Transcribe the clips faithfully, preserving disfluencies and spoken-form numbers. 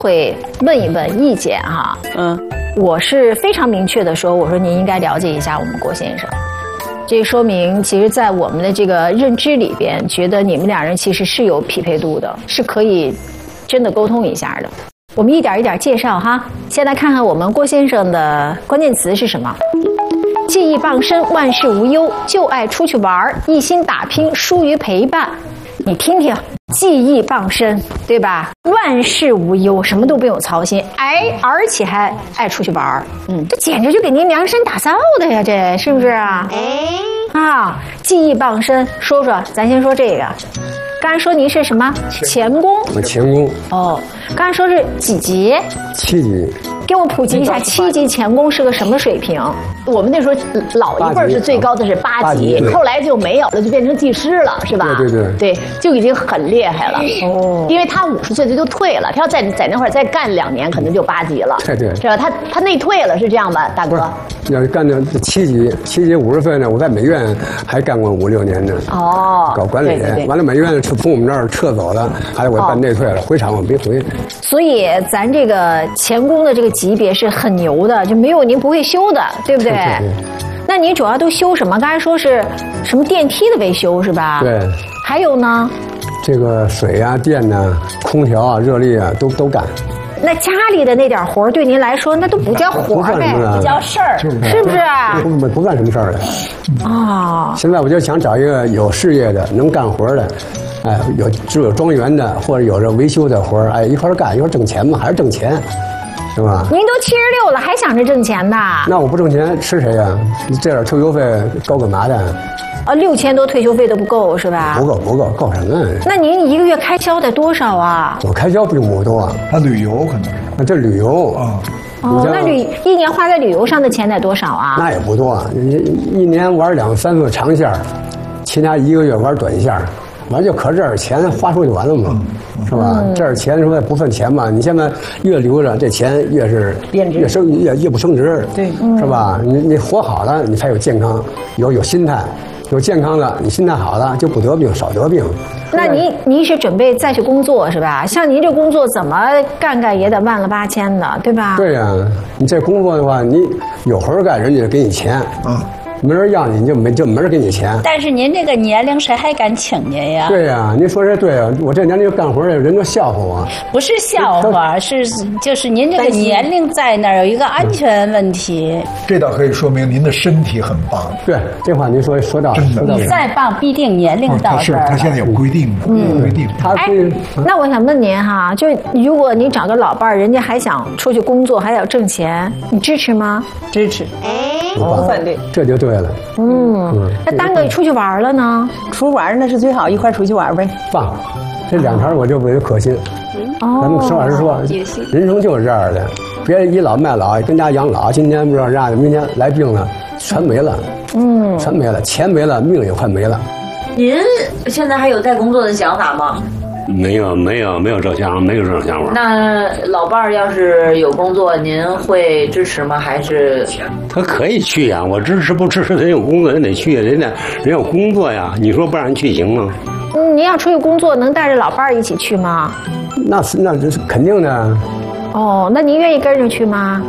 会问一问意见哈。嗯，我是非常明确的说，我说您应该了解一下我们郭先生。这说明，其实，在我们的这个认知里边，觉得你们两人其实是有匹配度的，是可以真的沟通一下的。我们一点一点介绍哈。先来看看我们郭先生的关键词是什么？技艺傍身，万事无忧，就爱出去玩，一心打拼，疏于陪伴。你听听，技艺傍身，对吧？万事无忧，什么都不用操心，哎，而且还爱出去玩，嗯，这简直就给您量身打造的呀，这是不是啊？哎，啊，技艺傍身，说说，咱先说这个。刚才说您是什么钳工？ 我钳工。 哦，刚才说是几级？ 七级。 给我普及一下，七级钳工是个什么水平？ 我们那时候老一辈是最高的是八级，后来就没有了，就变成技师了，是吧？ 对对对， 对，就已经很厉害了。哦，因为他五十岁他就退了，他要在在那会儿再干两年，可能就八级了。 对对， 是吧？他他内退了，是这样吧，大哥？ 要干到七级，七级五十岁呢，我在美院还干过五六年呢。 哦， 搞管理，完了美院从我们这儿撤走了，还得我办内退了，回厂我没回。 所以咱这个钳工的这个级别是很牛的，就没有您不会修的，对不对？对对。那您主要都修什么？刚才说是什么电梯的维修是吧？ 对。 还有呢？ 这个水啊、电呐、啊、空调啊、热力啊，都都干。 那家里的那点活对您来说那都不叫活呗， 不叫事儿， 是不是啊？ 不不干什么事儿的。 哦。 现在我就想找一个有事业的、能干活的，哎，有只有庄园的，或者有这维修的活儿，哎，一块儿干，一块儿挣钱嘛，还是挣钱，是吧？ 您都七十六了，还想着挣钱呢？ 那我不挣钱吃谁呀？你这点退休费够干嘛的？ 啊，六千多退休费都不够是吧？ 不够不够，够什么？ 那您一个月开销得多少啊？ 我开销并不多， 他旅游可能是。 那这旅游啊。 哦，那旅一年花在旅游上的钱得多少啊？ 那也不多，一一年玩两三次长线，其他一个月玩短线，完就可这点钱花出去完了嘛，嗯、是吧？嗯、这点钱说不算钱嘛，你现在越留着，这钱越是越升越越不升值， 对， 是吧？你你活好了，你才有健康，有有心态。有健康了，你心态好了就不得病，少得病。 那您您是准备再去工作是吧？像您这工作怎么干干也得万了八千的，对吧？ 对呀、啊，你这工作的话，你有活干，人家给你钱啊。没人要你，你就没就没人给你钱。 但是您这个年龄，谁还敢请您呀？ 对呀、啊，您说这对啊，我这年龄干活的人都笑话我。 不是笑话，是就是您这个年龄在那儿有一个安全问题。 这倒可以说明您的身体很棒。 对，这话您说说到真的， 你再棒，必定年龄到这儿、 哦。他现在有规定，嗯，规定。 他哎，那我想问您哈，就如果你找个老伴儿，人家还想出去工作，还要挣钱，你支持吗？ 支持。 哎， 不反对。 这就对了。 嗯。嗯，那单个出去玩了呢？ 出去玩那是最好，一块出去玩呗。 棒，这两条我就为可心。 哦， 咱们实话实说，人生就是这样的，别倚老卖老，跟家养老，今天不知道让明天来病了，全没了。嗯，全没了，钱没了，命也快没了。 您现在还有在工作的想法吗？ 没有，没有，没有这想法，没有这种想法。 那老伴儿要是有工作，您会支持吗？还是他可以去呀，我支持不支持？人有工作，人得去，人家人有工作呀。你说不让人去行吗？ 嗯，您要出去工作，能带着老伴儿一起去吗？ 那是那是肯定的。 哦，那您愿意跟着去吗？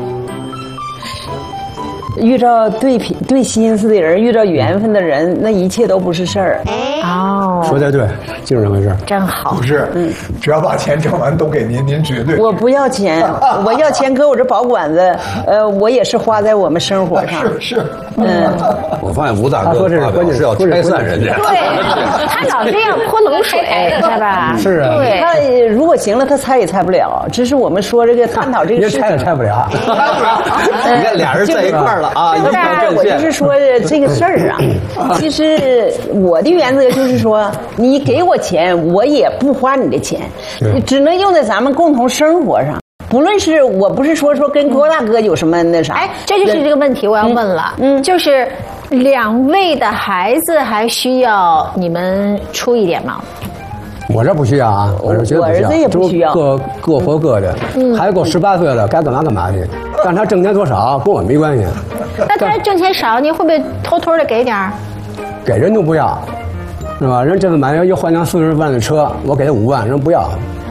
遇到对品对心思的人，遇到缘分的人，那一切都不是事儿。 哦， 说的对，就是这回事。 真好。 不是，嗯，只要把钱挣完都给您，您绝对。 我不要钱，我要钱搁我这保管子，呃，我也是花在我们生活上。 是是， 嗯。 我发现吴大哥他说这是关键是要拆散人家。 对，他老这样泼冷水，是吧？ 是啊。 对。 他如果行了，他拆也拆不了。只是我们说这个探讨这个事情。 拆也拆不了。 你看俩人在一块儿了啊，一条阵线。 我就是说这个事儿啊，其实我的原则就是说，你给我钱，我也不花你的钱，只能用在咱们共同生活上。不论是我不是说说跟郭大哥有什么那啥， 哎，这就是这个问题我要问了，嗯，就是两位的孩子还需要你们出一点吗？ 我这不需要啊，我这绝对不需要， 我儿子也不需要， 各各活各的，孩子够十八岁了，该干嘛干嘛去，但他挣钱多少跟我没关系。 那他挣钱少，你会不会偷偷的给点儿？ 给人都不要，是吧？人这次买了一换辆四十万的车，我给他五万，人不要。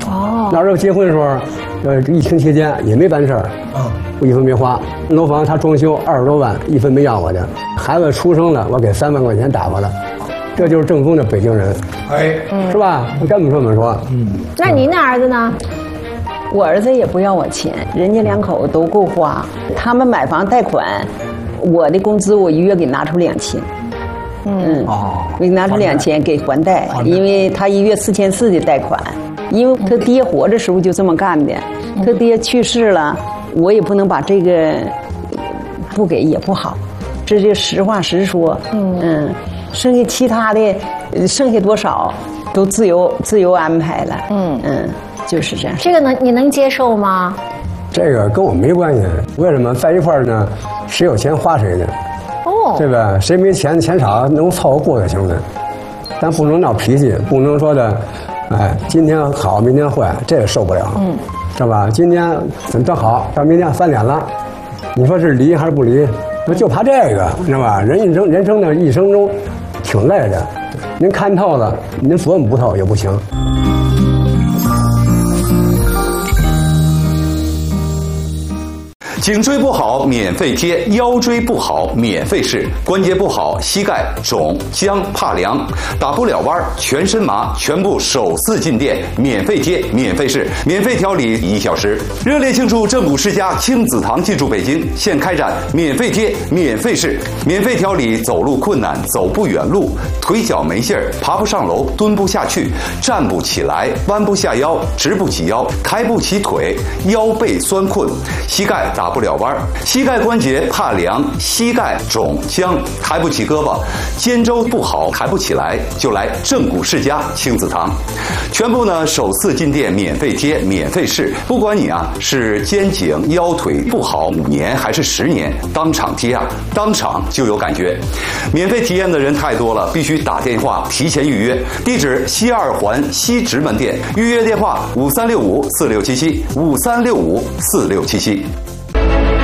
哦，那时候结婚的时候，呃，疫情期间也没办事儿，嗯，我一分没花。楼房他装修二十多万，一分没要我的。孩子出生了，我给三万块钱打发了。这就是正宗的北京人，哎，是吧？我该这么说。 嗯，那您的儿子呢？ 我儿子也不要我钱，人家两口子都够花。他们买房贷款，我的工资我一月给拿出两千。嗯，哦，我拿出两千给还贷，因为他一月四千四的贷款，因为他爹活着时候就这么干的，他爹去世了，我也不能把这个不给也不好，这就实话实说。嗯嗯，剩下其他的，剩下多少都自由自由安排了。嗯嗯，就是这样。 这个能你能接受吗？ 这个跟我没关系，为什么在一块儿呢？谁有钱花谁的。哦，对吧？谁没钱，钱少能凑合过就行了，但不能闹脾气，不能说的，哎，今天好，明天坏，这也受不了，嗯，是吧？今天怎么好，到明天翻脸了，你说是离还是不离？那就怕这个，知道吧？人一生人生的一生中，挺累的，您看透了，您琢磨不透也不行。 颈椎不好免费贴，腰椎不好免费试，关节不好膝盖肿僵怕凉打不了弯全身麻，全部首次进店免费贴免费试，免费调理一小时。热烈庆祝正骨世家亲子堂进驻北京，现开展免费贴免费试，免费调理走路困难走不远路，腿脚没劲儿爬不上楼蹲不下去站不起来弯不下腰直不起腰抬不起腿腰背酸困膝盖打不了弯，膝盖关节怕凉，膝盖肿僵，抬不起胳膊，肩周不好抬不起来，就来正骨世家亲子堂。全部呢首次进店免费贴免费试，不管你啊是肩颈腰腿不好五年还是十年，当场贴啊，当场就有感觉。免费体验的人太多了，必须打电话提前预约。地址西二环西直门店，预约电话五三六五四六七七五三六五四六七七。